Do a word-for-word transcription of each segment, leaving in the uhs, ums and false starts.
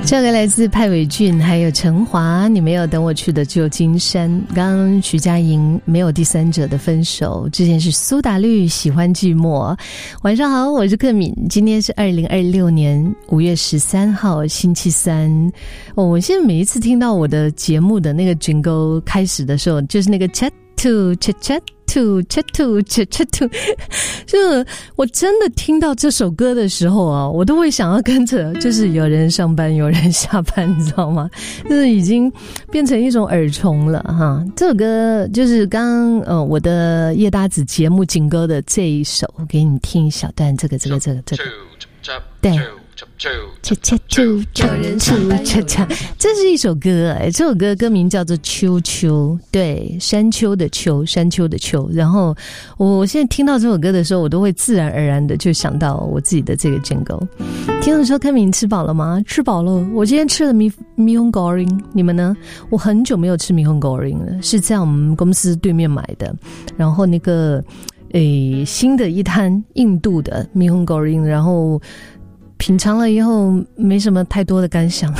这个来自派伟俊还有陈华，你没有等我去的旧金山。刚刚徐佳莹没有第三者的分手，之前是苏打绿喜欢寂寞。晚上好，我是克敏，今天是二零二六年五月十三号星期三。哦，我现在每一次听到我的节目的那个 jingle 开始的时候，就是那个 chat to chat chat to chat to chat chat to， 就是我真的听到这首歌的时候啊，我都会想要跟着，就是有人上班有人下班，你知道吗？就是已经变成一种耳虫了哈。这首歌就是刚呃我的叶搭子节目警歌的这一首，我给你听一小段，这个这个这个这个，对。恰恰就有人唱恰恰，这是一首歌哎，这首歌歌名叫做《秋秋》，对，山丘的丘，山丘的丘。然后我现在听到这首歌的时候，我都会自然而然的就想到我自己的这个 jingle。听的时候，柯敏吃饱了吗？吃饱了。我今天吃了米米红 goreng， 你们呢？我很久没有吃米红 goreng 了，是在我们公司对面买的。然后那个诶新的一摊印度的米红 goreng， 然后品尝了以后没什么太多的感想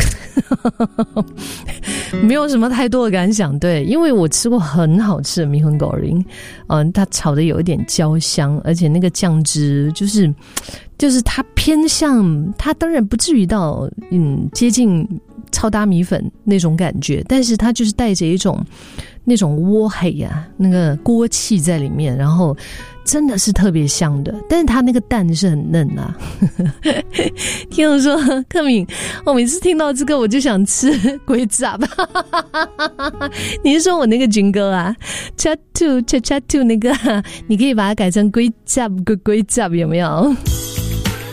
没有什么太多的感想，对，因为我吃过很好吃的米粉狗林，嗯，它炒的有一点焦香，而且那个酱汁就是就是它偏向，它当然不至于到嗯接近超搭米粉那种感觉，但是它就是带着一种那种锅黑啊，那个锅气在里面，然后真的是特别香的，但是它那个蛋是很嫩啊听我说克敏，我每次听到这个我就想吃龟杂你是说我那个军歌啊 chat to chat chat to 那个，你可以把它改成龟杂龟龟杂有没有